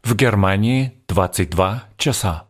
В Германии 22 часа.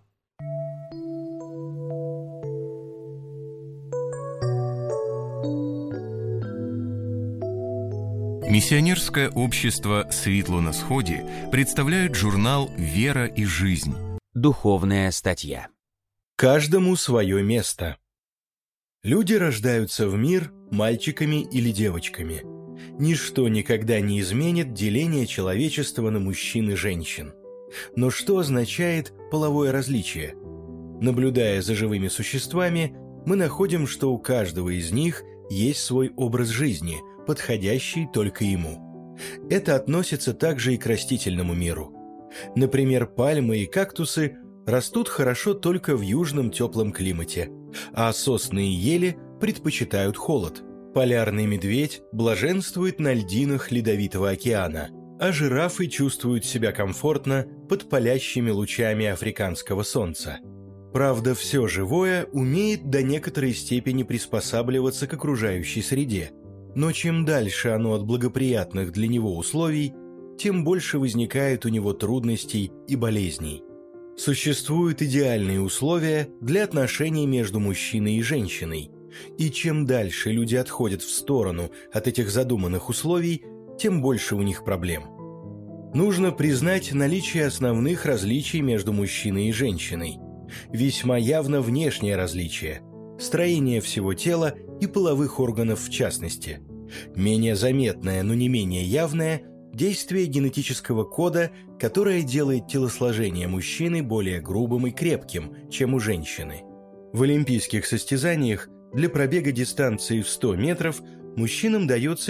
Миссионерское общество «Светло на сходе» представляет журнал «Вера и жизнь». Духовная статья. Каждому свое место. Люди рождаются в мир мальчиками или девочками. Ничто никогда не изменит деление человечества на мужчин и женщин. Но что означает половое различие? Наблюдая за живыми существами, мы находим, что у каждого из них есть свой образ жизни, подходящий только ему. Это относится также и к растительному миру. Например, пальмы и кактусы растут хорошо только в южном теплом климате, а сосны и ели предпочитают холод. Полярный медведь блаженствует на льдинах Ледовитого океана, а жирафы чувствуют себя комфортно под палящими лучами африканского солнца. Правда, все живое умеет до некоторой степени приспосабливаться к окружающей среде, но чем дальше оно от благоприятных для него условий, тем больше возникает у него трудностей и болезней. Существуют идеальные условия для отношений между мужчиной и женщиной, и чем дальше люди отходят в сторону от этих задуманных условий, тем больше у них проблем. Нужно признать наличие основных различий между мужчиной и женщиной. Весьма явно внешнее различие – строение всего тела и половых органов в частности. Менее заметное, но не менее явное – действие генетического кода, которое делает телосложение мужчины более грубым и крепким, чем у женщины. В олимпийских состязаниях для пробега дистанции в 100 метров мужчинам дается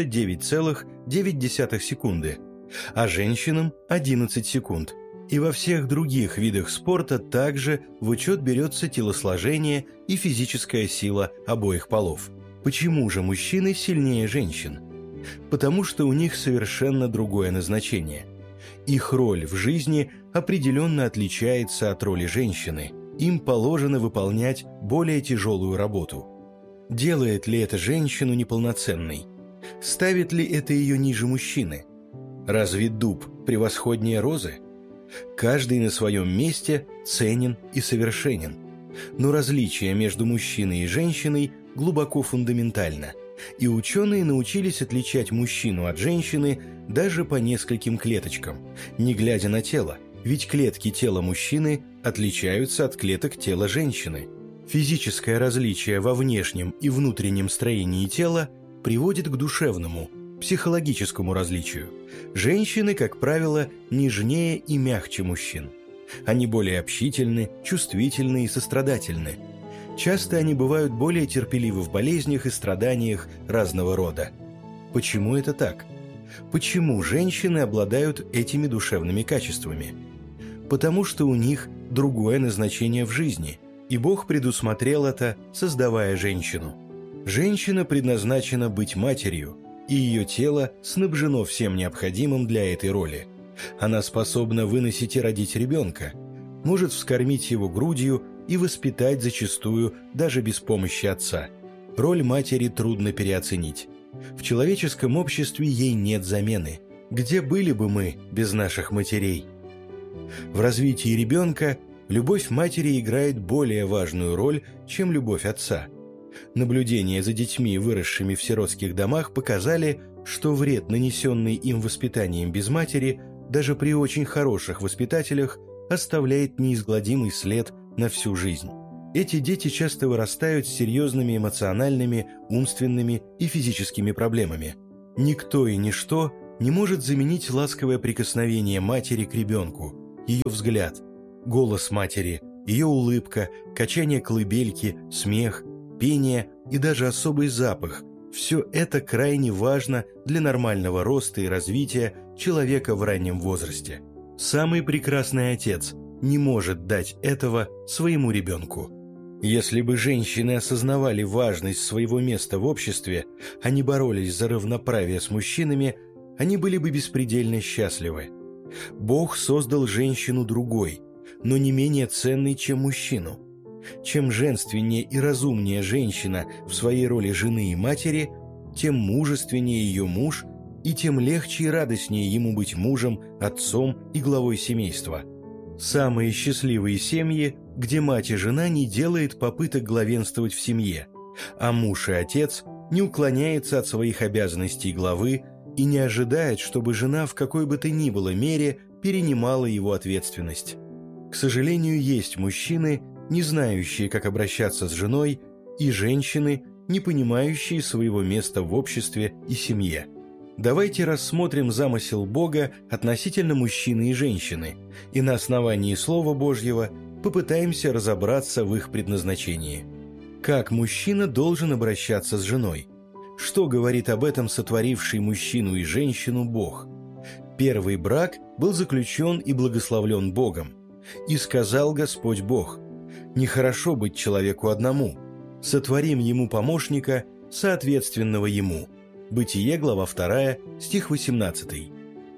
9,9 секунды, а женщинам – 11 секунд. И во всех других видах спорта также в учет берется телосложение и физическая сила обоих полов. Почему же мужчины сильнее женщин? Потому что у них совершенно другое назначение. Их роль в жизни определенно отличается от роли женщины. Им положено выполнять более тяжелую работу. Делает ли это женщину неполноценной? Ставит ли это ее ниже мужчины? Разве дуб превосходнее розы? Каждый на своем месте ценен и совершенен. Но различие между мужчиной и женщиной глубоко фундаментально, и ученые научились отличать мужчину от женщины даже по нескольким клеточкам, не глядя на тело, ведь клетки тела мужчины отличаются от клеток тела женщины. Физическое различие во внешнем и внутреннем строении тела приводит к душевному, психологическому различию. Женщины, как правило, нежнее и мягче мужчин. Они более общительны, чувствительны и сострадательны. Часто они бывают более терпеливы в болезнях и страданиях разного рода. Почему это так? Почему женщины обладают этими душевными качествами? Потому что у них другое назначение в жизни, и Бог предусмотрел это, создавая женщину. Женщина предназначена быть матерью, и ее тело снабжено всем необходимым для этой роли. Она способна выносить и родить ребенка, может вскормить его грудью и воспитать зачастую даже без помощи отца. Роль матери трудно переоценить. В человеческом обществе ей нет замены. Где были бы мы без наших матерей? В развитии ребенка любовь матери играет более важную роль, чем любовь отца. Наблюдения за детьми, выросшими в сиротских домах, показали, что вред, нанесенный им воспитанием без матери, даже при очень хороших воспитателях, оставляет неизгладимый след на всю жизнь. Эти дети часто вырастают с серьезными эмоциональными, умственными и физическими проблемами. Никто и ничто не может заменить ласковое прикосновение матери к ребенку, ее взгляд, голос матери, ее улыбка, качание колыбельки, смех, пение и даже особый запах. Все это крайне важно для нормального роста и развития человека в раннем возрасте. Самый прекрасный отец не может дать этого своему ребенку. Если бы женщины осознавали важность своего места в обществе, а не боролись за равноправие с мужчинами, они были бы беспредельно счастливы. Бог создал женщину другой, но не менее ценной, чем мужчину. Чем женственнее и разумнее женщина в своей роли жены и матери, тем мужественнее ее муж и тем легче и радостнее ему быть мужем, отцом и главой семейства. Самые счастливые семьи, где мать и жена не делают попыток главенствовать в семье, а муж и отец не уклоняется от своих обязанностей главы и не ожидает, чтобы жена в какой бы то ни было мере перенимала его ответственность. К сожалению, есть мужчины, не знающие, как обращаться с женой, и женщины, не понимающие своего места в обществе и семье. Давайте рассмотрим замысел Бога относительно мужчины и женщины, и на основании Слова Божьего попытаемся разобраться в их предназначении. Как мужчина должен обращаться с женой? Что говорит об этом сотворивший мужчину и женщину Бог? Первый брак был заключен и благословлен Богом. «И сказал Господь Бог: нехорошо быть человеку одному, сотворим ему помощника, соответственного ему». Бытие, глава 2, стих 18.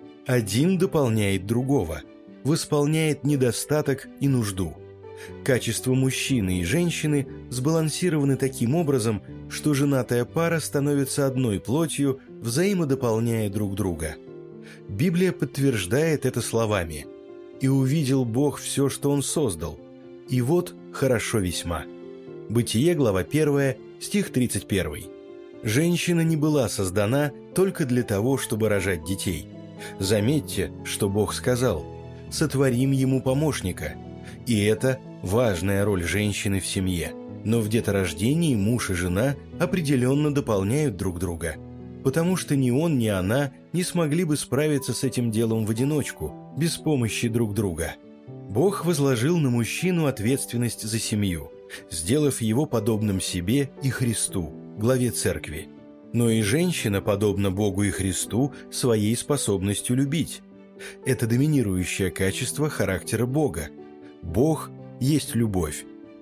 Один дополняет другого, восполняет недостаток и нужду. Качества мужчины и женщины сбалансированы таким образом, что женатая пара становится одной плотью, взаимодополняя друг друга. Библия подтверждает это словами: «И увидел Бог все, что Он создал, и вот хорошо весьма». Бытие, глава 1, стих 31. Женщина не была создана только для того, чтобы рожать детей. Заметьте, что Бог сказал: «Сотворим ему помощника». И это важная роль женщины в семье. Но в деторождении муж и жена определенно дополняют друг друга, потому что ни он, ни она не смогли бы справиться с этим делом в одиночку, без помощи друг друга. Бог возложил на мужчину ответственность за семью, сделав его подобным себе и Христу, главе церкви. Но и женщина подобна Богу и Христу своей способностью любить. Это доминирующее качество характера Бога. Бог есть любовь.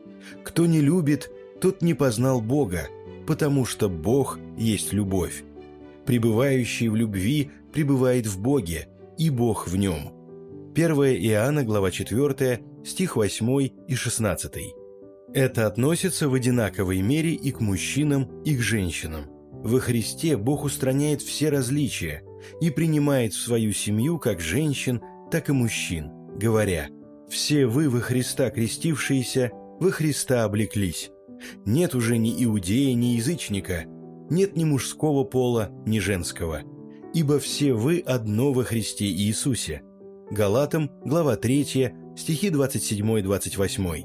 Кто не любит, тот не познал Бога, потому что Бог есть любовь. Пребывающий в любви пребывает в Боге, и Бог в нем. 1 Иоанна, глава 4, стих 8 и 16. Это относится в одинаковой мере и к мужчинам, и к женщинам. Во Христе Бог устраняет все различия и принимает в свою семью как женщин, так и мужчин, говоря: «Все вы во Христа крестившиеся, во Христа облеклись. Нет уже ни иудея, ни язычника, нет ни мужского пола, ни женского, ибо все вы одно во Христе Иисусе». Галатам, глава 3, стихи 27-28.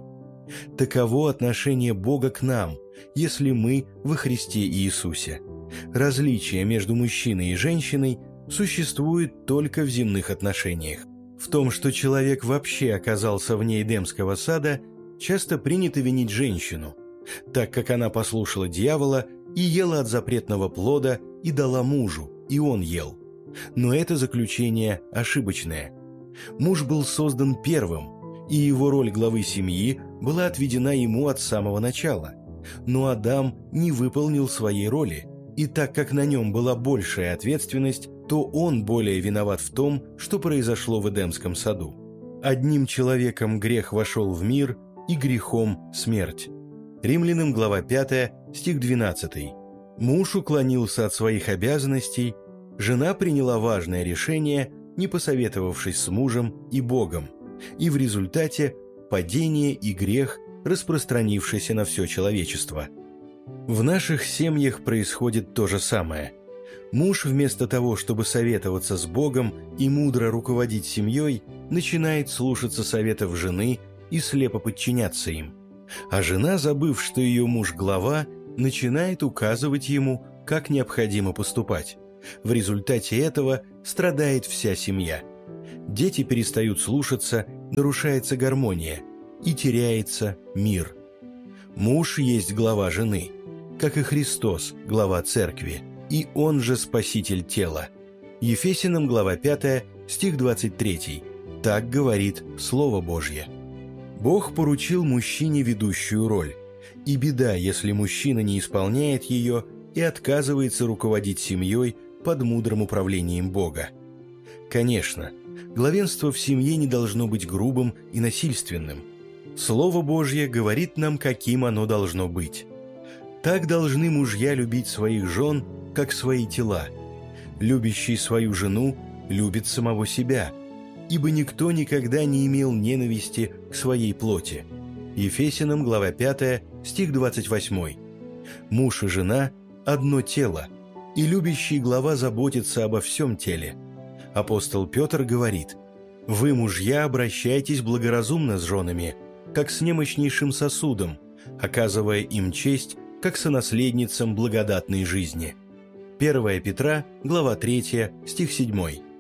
Таково отношение Бога к нам, если мы во Христе Иисусе. Различие между мужчиной и женщиной существует только в земных отношениях. В том, что человек вообще оказался вне Эдемского сада, часто принято винить женщину, так как она послушала дьявола и ела от запретного плода и дала мужу, и он ел. Но это заключение ошибочное. Муж был создан первым, и его роль главы семьи была отведена ему от самого начала. Но Адам не выполнил своей роли, и так как на нем была большая ответственность, то он более виноват в том, что произошло в Эдемском саду. Одним человеком грех вошел в мир, и грехом смерть. Римлянам, глава 5, стих 12. Муж уклонился от своих обязанностей, жена приняла важное решение, не посоветовавшись с мужем и Богом, и в результате падение и грех, распространившийся на все человечество. В наших семьях происходит то же самое. Муж вместо того, чтобы советоваться с Богом и мудро руководить семьей, начинает слушаться советов жены и слепо подчиняться им. А жена, забыв, что ее муж глава, начинает указывать ему, как необходимо поступать. В результате этого страдает вся семья. Дети перестают слушаться, нарушается гармония, и теряется мир. Муж есть глава жены, как и Христос, глава церкви, и он же спаситель тела. Ефесянам, глава 5, стих 23. Так говорит Слово Божье. Бог поручил мужчине ведущую роль, и беда, если мужчина не исполняет ее и отказывается руководить семьей под мудрым управлением Бога. Конечно, главенство в семье не должно быть грубым и насильственным. Слово Божье говорит нам, каким оно должно быть. Так должны мужья любить своих жен, как свои тела. Любящий свою жену любит самого себя, ибо никто никогда не имел ненависти к своей плоти». Ефесянам, глава 5, стих 28. Муж и жена – одно тело, и любящий глава заботится обо всем теле. Апостол Петр говорит: «Вы, мужья, обращайтесь благоразумно с женами, как с немощнейшим сосудом, оказывая им честь, как сонаследницам благодатной жизни». 1 Петра, глава 3, стих 7.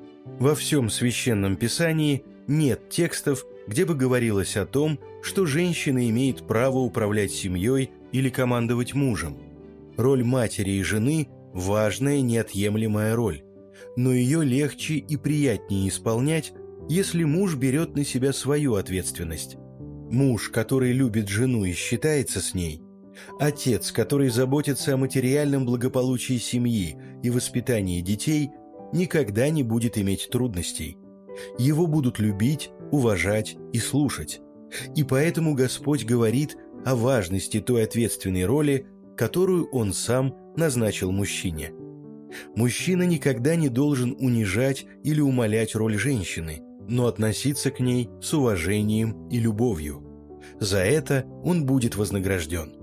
Во всем Священном Писании нет текстов, где бы говорилось о том, что женщина имеет право управлять семьей или командовать мужем. Роль матери и жены – важная, неотъемлемая роль, но ее легче и приятнее исполнять, если муж берет на себя свою ответственность. Муж, который любит жену и считается с ней, отец, который заботится о материальном благополучии семьи и воспитании детей, никогда не будет иметь трудностей. Его будут любить, уважать и слушать. И поэтому Господь говорит о важности той ответственной роли, которую Он сам назначил мужчине. Мужчина никогда не должен унижать или умалять роль женщины, но относиться к ней с уважением и любовью. За это он будет вознагражден.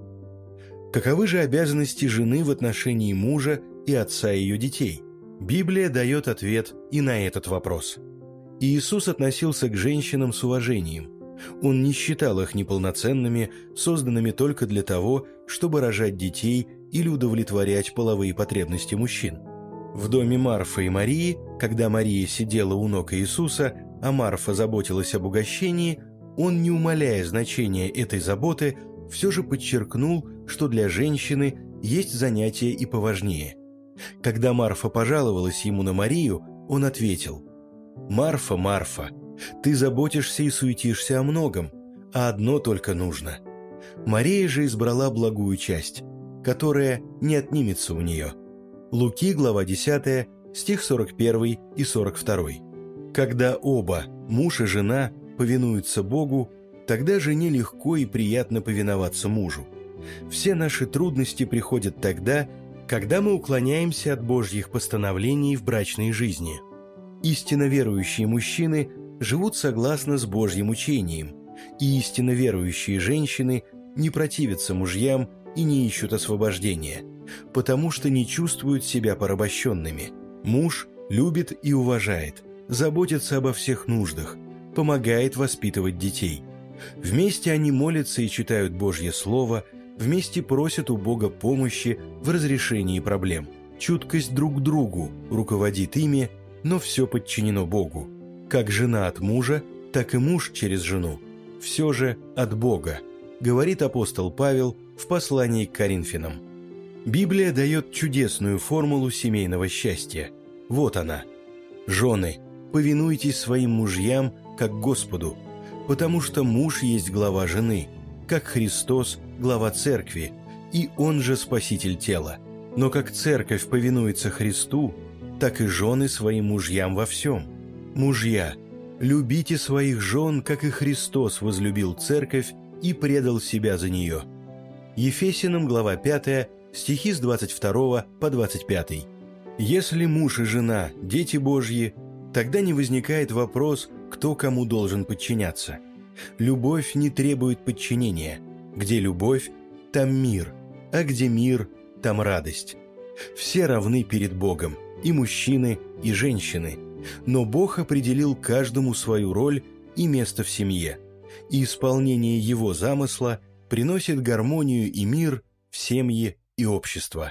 Каковы же обязанности жены в отношении мужа и отца ее детей? Библия дает ответ и на этот вопрос. Иисус относился к женщинам с уважением. Он не считал их неполноценными, созданными только для того, чтобы рожать детей или удовлетворять половые потребности мужчин. В доме Марфы и Марии, когда Мария сидела у ног Иисуса, а Марфа заботилась об угощении, он, не умаляя значения этой заботы, все же подчеркнул, что для женщины есть занятия и поважнее. Когда Марфа пожаловалась ему на Марию, он ответил: «Марфа, Марфа, ты заботишься и суетишься о многом, а одно только нужно. Мария же избрала благую часть, которая не отнимется у нее». Луки, глава 10, стих 41 и 42. Когда оба, муж и жена, повинуются Богу, тогда жене легко и приятно повиноваться мужу. Все наши трудности приходят тогда, когда мы уклоняемся от Божьих постановлений в брачной жизни. Истинно верующие мужчины живут согласно с Божьим учением, и истинно верующие женщины не противятся мужьям и не ищут освобождения, потому что не чувствуют себя порабощенными. Муж любит и уважает, заботится обо всех нуждах, помогает воспитывать детей. Вместе они молятся и читают Божье Слово, вместе просят у Бога помощи в разрешении проблем. Чуткость друг к другу руководит ими, но все подчинено Богу. Как жена от мужа, так и муж через жену. Все же от Бога, говорит апостол Павел в послании к Коринфянам. Библия дает чудесную формулу семейного счастья. Вот она. «Жены, повинуйтесь своим мужьям, как Господу, потому что муж есть глава жены, как Христос – глава церкви, и Он же Спаситель тела. Но как церковь повинуется Христу, так и жены своим мужьям во всем. Мужья, любите своих жен, как и Христос возлюбил церковь и предал себя за нее». Ефесянам, глава 5, стихи с 22 по 25. Если муж и жена – дети Божьи, тогда не возникает вопрос, кто кому должен подчиняться. Любовь не требует подчинения. Где любовь, там мир, а где мир, там радость. Все равны перед Богом, и мужчины, и женщины, но Бог определил каждому свою роль и место в семье, и исполнение Его замысла приносит гармонию и мир в семьи и общество.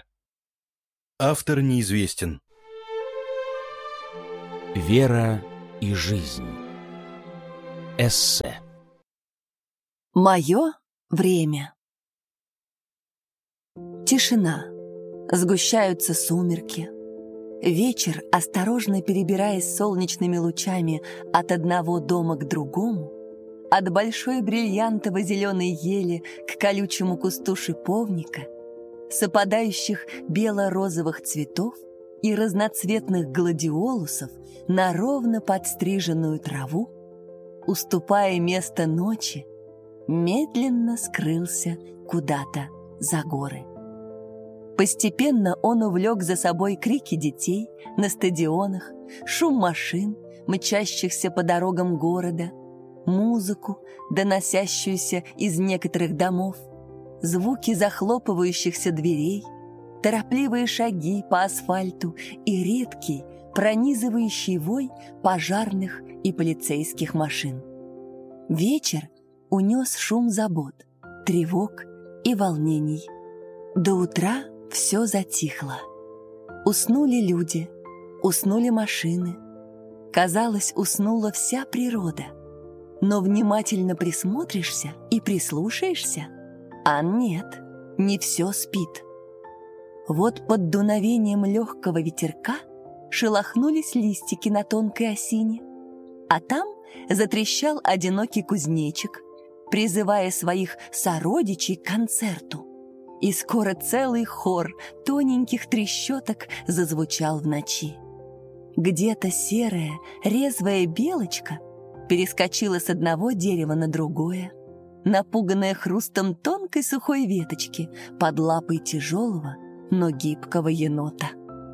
Автор неизвестен. Вера и жизнь. Эссе. Мое время. Тишина. Сгущаются сумерки. Вечер, осторожно перебираясь солнечными лучами от одного дома к другому, от большой бриллиантово-зеленой ели к колючему кусту шиповника, с опадающих бело-розовых цветов и разноцветных гладиолусов на ровно подстриженную траву, уступая место ночи, медленно скрылся куда-то за горы. Постепенно он увлек за собой крики детей на стадионах, шум машин, мчащихся по дорогам города, музыку, доносящуюся из некоторых домов, звуки захлопывающихся дверей, торопливые шаги по асфальту и редкий, пронизывающий вой пожарных и полицейских машин. Вечер унес шум забот, тревог и волнений. До утра все затихло. Уснули люди, уснули машины. Казалось, уснула вся природа. Но внимательно присмотришься и прислушаешься, а нет, не все спит. Вот под дуновением легкого ветерка шелохнулись листики на тонкой осине, а там затрещал одинокий кузнечик, призывая своих сородичей к концерту. И скоро целый хор тоненьких трещоток зазвучал в ночи. Где-то серая, резвая белочка перескочила с одного дерева на другое, напуганная хрустом тонкой сухой веточки под лапой тяжелого, но гибкого енота.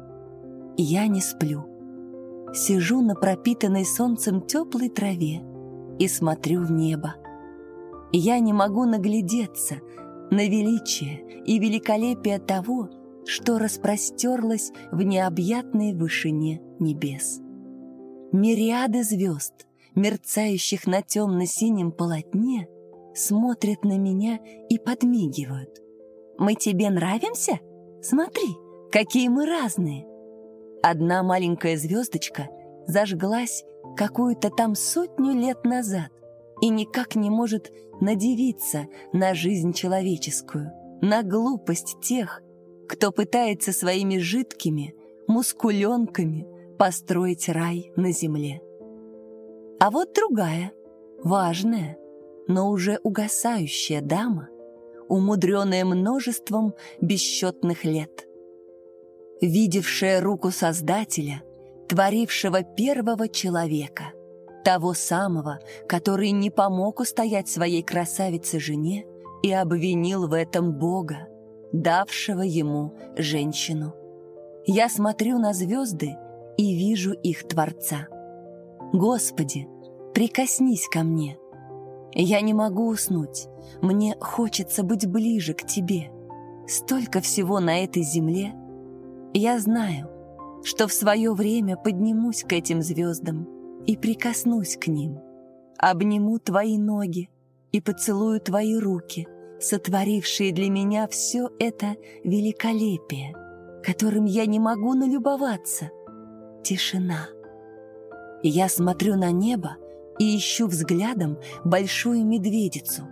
Я не сплю. Сижу на пропитанной солнцем теплой траве и смотрю в небо. Я не могу наглядеться на величие и великолепие того, что распростерлось в необъятной вышине небес. Мириады звезд, мерцающих на темно-синем полотне, смотрят на меня и подмигивают. «Мы тебе нравимся? Смотри, какие мы разные!» Одна маленькая звездочка зажглась какую-то там 100 лет назад и никак не может надивиться на жизнь человеческую, на глупость тех, кто пытается своими жидкими мускуленками построить рай на земле. А вот другая, важная, но уже угасающая дама, умудренная множеством бесчетных лет, видевшая руку Создателя, творившего первого человека, того самого, который не помог устоять своей красавице-жене и обвинил в этом Бога, давшего ему женщину. Я смотрю на звезды и вижу их Творца. Господи, прикоснись ко мне. Я не могу уснуть, мне хочется быть ближе к Тебе. Столько всего на этой земле. Я знаю, что в свое время поднимусь к этим звездам и прикоснусь к ним, обниму Твои ноги и поцелую Твои руки, сотворившие для меня все это великолепие, которым я не могу налюбоваться. Тишина. И я смотрю на небо и ищу взглядом большую медведицу.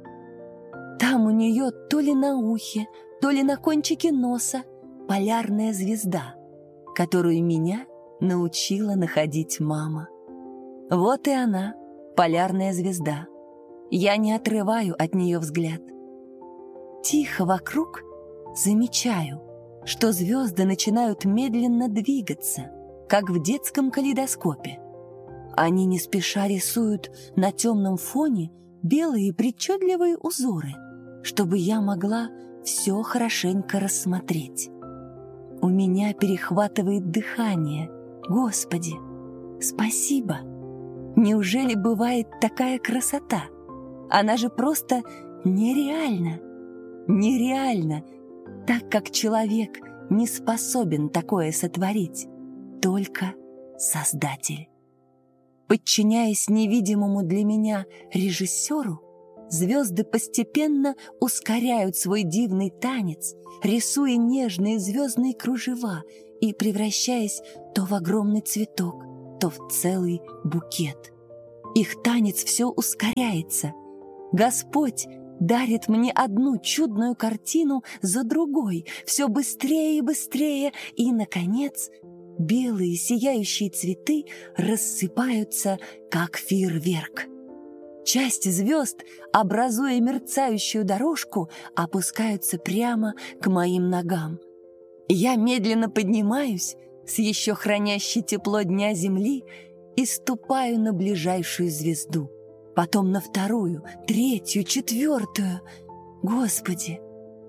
Там у нее то ли на ухе, то ли на кончике носа полярная звезда, которую меня научила находить мама. Вот и она, полярная звезда. Я не отрываю от нее взгляд. Тихо вокруг замечаю, что звезды начинают медленно двигаться, как в детском калейдоскопе. Они не спеша рисуют на темном фоне белые причудливые узоры, чтобы я могла все хорошенько рассмотреть. У меня перехватывает дыхание. Господи, спасибо! Неужели бывает такая красота? Она же просто нереальна. Нереально, так как человек не способен такое сотворить, только Создатель. Подчиняясь невидимому для меня режиссеру, звезды постепенно ускоряют свой дивный танец, рисуя нежные звездные кружева и превращаясь то в огромный цветок, то в целый букет. Их танец все ускоряется. Господь дарит мне одну чудную картину за другой, все быстрее и быстрее, и, наконец, белые сияющие цветы рассыпаются, как фейерверк. Часть звезд, образуя мерцающую дорожку, опускаются прямо к моим ногам. Я медленно поднимаюсь с еще хранящей тепло дня земли и ступаю на ближайшую звезду, потом на вторую, третью, четвертую. Господи,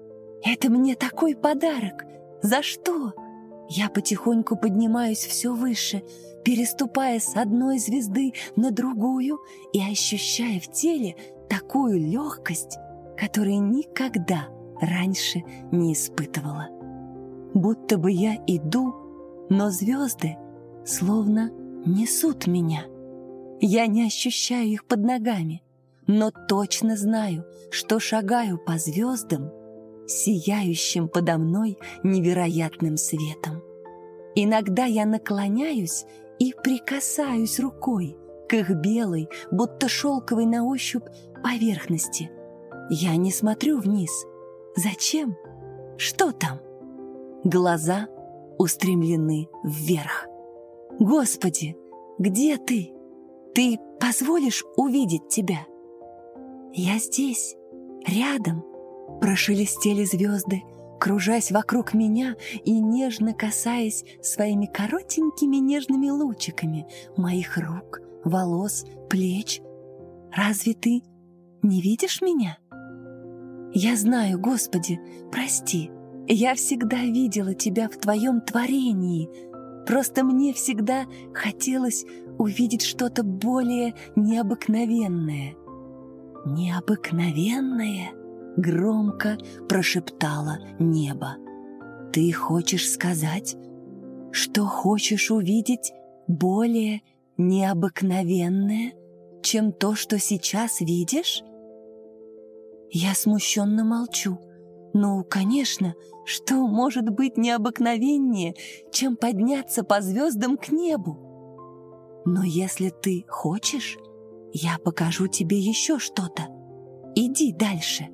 Это мне такой подарок! За что? Я потихоньку поднимаюсь все выше, переступая с одной звезды на другую и ощущая в теле такую легкость, которую никогда раньше не испытывала. Будто бы я иду, но звезды словно несут меня. Я не ощущаю их под ногами, но точно знаю, что шагаю по звездам, сияющим подо мной невероятным светом. Иногда я наклоняюсь и прикасаюсь рукой к их белой, будто шелковой на ощупь поверхности. Я не смотрю вниз. Зачем? Что там? Глаза устремлены вверх. Господи, где ты? Ты позволишь увидеть тебя? Я здесь, рядом. Прошелестели звезды, кружась вокруг меня и нежно касаясь своими коротенькими нежными лучиками моих рук, волос, плеч. Разве ты не видишь меня? Я знаю, Господи, прости, я всегда видела Тебя в Твоем творении, просто мне всегда хотелось увидеть что-то более необыкновенное. Необыкновенное? Громко прошептало небо. Ты хочешь сказать, что хочешь увидеть более необыкновенное, чем то, что сейчас видишь? Я смущенно молчу. Ну, конечно, что может быть необыкновеннее, чем подняться по звездам к небу? Но если ты хочешь, я покажу тебе еще что-то. Иди дальше.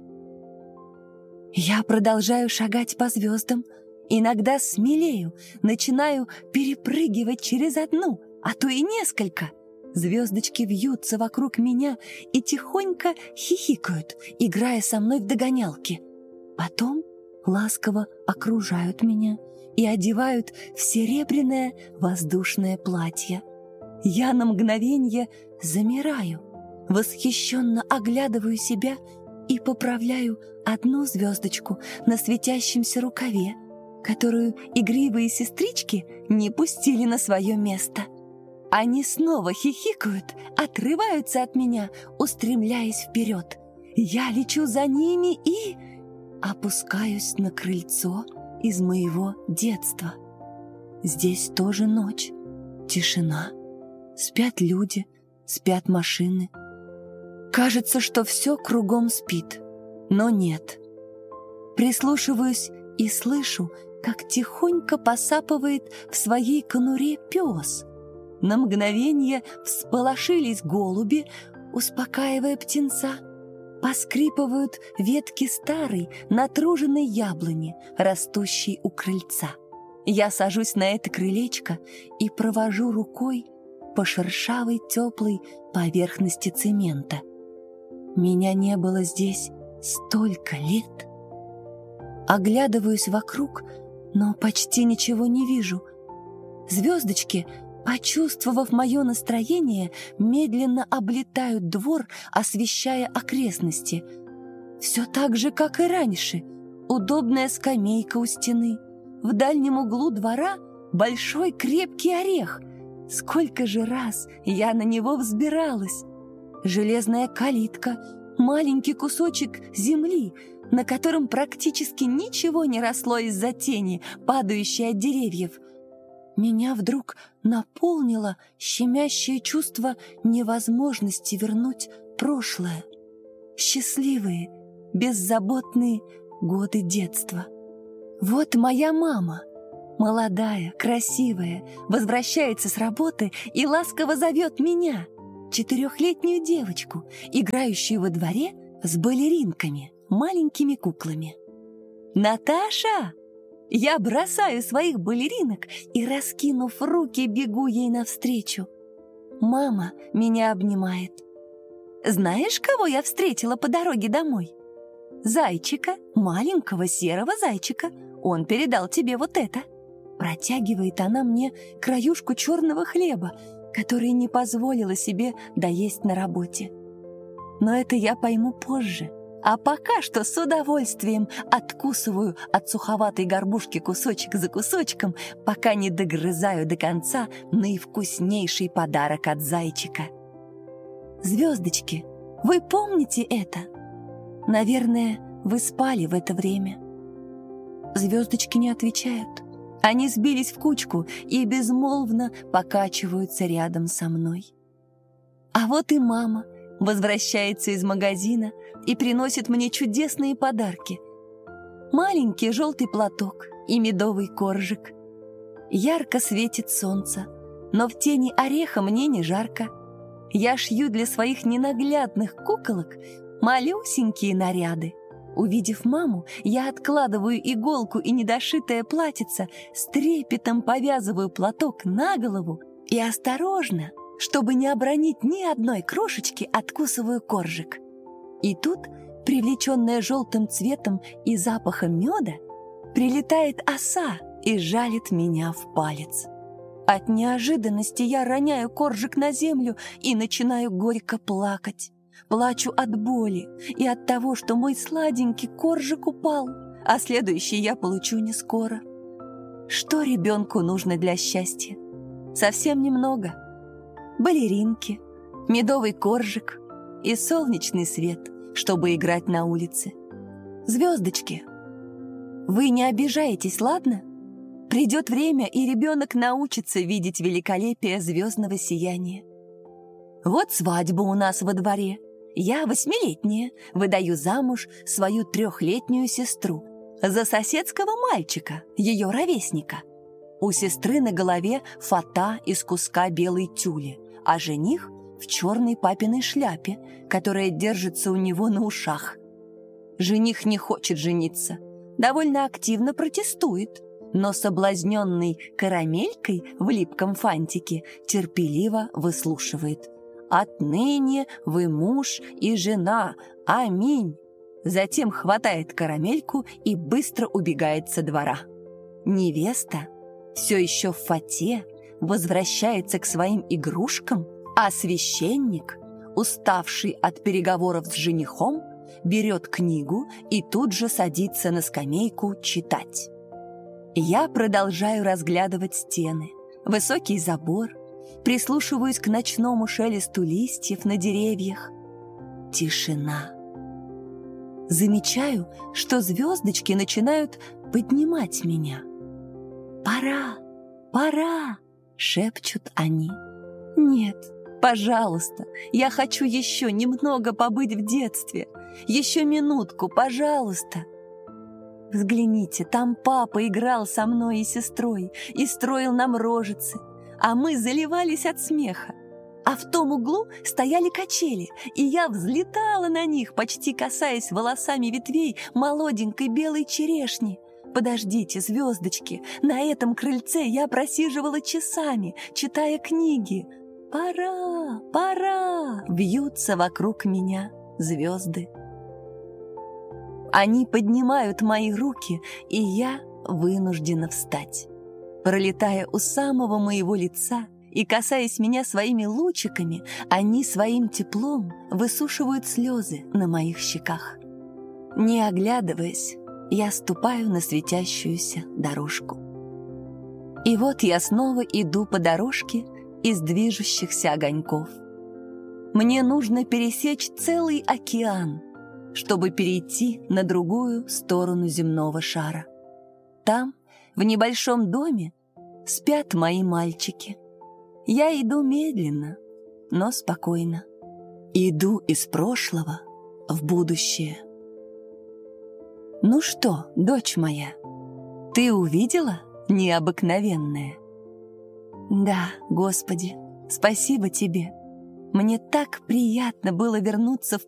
Я продолжаю шагать по звездам, иногда смелею, начинаю перепрыгивать через одну, а то и несколько. Звездочки вьются вокруг меня и тихонько хихикают, играя со мной в догонялки. Потом ласково окружают меня и одевают в серебряное воздушное платье. Я на мгновенье замираю, восхищенно оглядываю себя и поправляю одну звездочку на светящемся рукаве, которую игривые сестрички не пустили на свое место. Они снова хихикают, отрываются от меня, устремляясь вперед. Я лечу за ними и опускаюсь на крыльцо из моего детства. Здесь тоже ночь, тишина, спят люди, спят машины. Кажется, что все кругом спит, но нет. Прислушиваюсь и слышу, как тихонько посапывает в своей конуре пес. На мгновение всполошились голуби, успокаивая птенца. Поскрипывают ветки старой, натруженной яблони, растущей у крыльца. Я сажусь на это крылечко и провожу рукой по шершавой теплой поверхности цемента. Меня не было здесь столько лет. Оглядываюсь вокруг, но почти ничего не вижу. Звездочки, почувствовав мое настроение, медленно облетают двор, освещая окрестности. Все так же, как и раньше. Удобная скамейка у стены. В дальнем углу двора большой крепкий орех. Сколько же раз я на него взбиралась. Железная калитка, маленький кусочек земли, на котором практически ничего не росло из-за тени, падающей от деревьев. Меня вдруг наполнило щемящее чувство невозможности вернуть прошлое. Счастливые, беззаботные годы детства. Вот моя мама, молодая, красивая, возвращается с работы и ласково зовет меня, 4-летнюю девочку, играющую во дворе с балеринками, маленькими куклами. «Наташа!» Я бросаю своих балеринок и, раскинув руки, бегу ей навстречу. Мама меня обнимает. «Знаешь, кого я встретила по дороге домой? Зайчика, маленького серого зайчика. Он передал тебе вот это». Протягивает она мне краюшку черного хлеба, который не позволила себе доесть на работе. Но это я пойму позже, А пока что с удовольствием откусываю от суховатой горбушки кусочек за кусочком, пока не догрызаю до конца наивкуснейший подарок от зайчика. Звездочки, вы помните это? Наверное, вы спали в это время. Звездочки не отвечают. Они сбились в кучку и безмолвно покачиваются рядом со мной. А вот и мама возвращается из магазина и приносит мне чудесные подарки. Маленький желтый платок и медовый коржик. Ярко светит солнце, но в тени ореха мне не жарко. Я шью для своих ненаглядных куколок малюсенькие наряды. Увидев маму, я откладываю иголку и недошитое платьице, с трепетом повязываю платок на голову и осторожно, чтобы не обронить ни одной крошечки, откусываю коржик. И тут, привлеченная желтым цветом и запахом меда, прилетает оса и жалит меня в палец. От неожиданности я роняю коржик на землю и начинаю горько плакать. Плачу от боли и от того, что мой сладенький коржик упал, а следующий я получу не скоро. Что ребенку нужно для счастья? Совсем немного. Балеринки, медовый коржик и солнечный свет, чтобы играть на улице. Звездочки, вы не обижаетесь, ладно? Придет время, и ребенок научится видеть великолепие звездного сияния. Вот свадьба у нас во дворе. Я 8-летняя, выдаю замуж свою 3-летнюю сестру за соседского мальчика, ее ровесника. У сестры на голове фата из куска белой тюли, а жених в черной папиной шляпе, которая держится у него на ушах. Жених не хочет жениться, довольно активно протестует, но соблазненный карамелькой в липком фантике терпеливо выслушивает. «Отныне вы муж и жена, аминь!» Затем хватает карамельку и быстро убегает со двора. Невеста все еще в фате возвращается к своим игрушкам, а священник, уставший от переговоров с женихом, берет книгу и тут же садится на скамейку читать. Я продолжаю разглядывать стены, высокий забор, прислушиваюсь к ночному шелесту листьев на деревьях. Тишина. Замечаю, что звездочки начинают поднимать меня. «Пора, пора!» — шепчут они. «Нет, пожалуйста, я хочу еще немного побыть в детстве. Еще минутку, пожалуйста!» Взгляните, там папа играл со мной и сестрой и строил нам рожицы, а мы заливались от смеха. А в том углу стояли качели, и я взлетала на них, почти касаясь волосами ветвей молоденькой белой черешни. Подождите, звездочки, на этом крыльце я просиживала часами, читая книги. «Пора, пора!» Вьются вокруг меня звезды. Они поднимают мои руки, и я вынуждена встать. Пролетая у самого моего лица и касаясь меня своими лучиками, они своим теплом высушивают слезы на моих щеках. Не оглядываясь, я ступаю на светящуюся дорожку. И вот я снова иду по дорожке из движущихся огоньков. Мне нужно пересечь целый океан, чтобы перейти на другую сторону земного шара. Там, в небольшом доме, спят мои мальчики. Я иду медленно, но спокойно. Иду из прошлого в будущее. Ну что, дочь моя, ты увидела необыкновенное? Да, Господи, спасибо тебе. Мне так приятно было вернуться в